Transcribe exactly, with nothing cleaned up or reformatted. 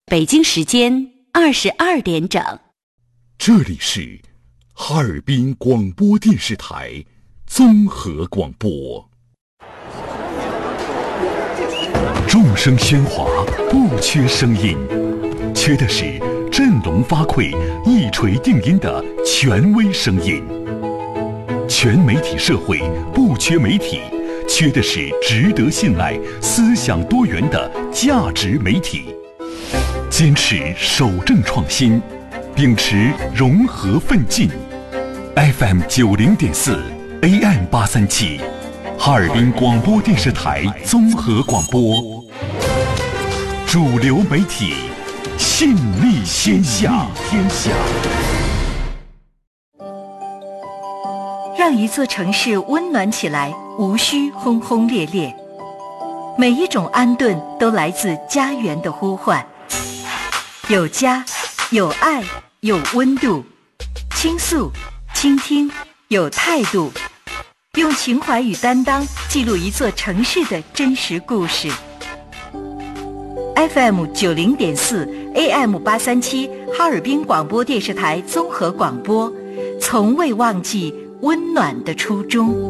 北京时间二十二点整。 这里是哈尔滨广播电视台综合广播。众声喧哗，不缺声音，缺的是振聋发聩、一锤定音的权威声音。全媒体社会不缺媒体，缺的是值得信赖、思想多元的价值媒体。坚持守正创新，秉持融合奋进。F M 九零点四 A M 八三七，哈尔滨广播电视台综合广播，主流媒体，信力天下。天下。 让一座城市温暖起来，无需轰轰烈烈。每一种安顿都来自家园的呼唤。有家，有爱，有温度，倾诉，倾听，有态度，用情怀与担当记录一座城市的真实故事。F M 九零点四 A M 八三七，哈尔滨广播电视台综合广播，从未忘记温暖的初衷。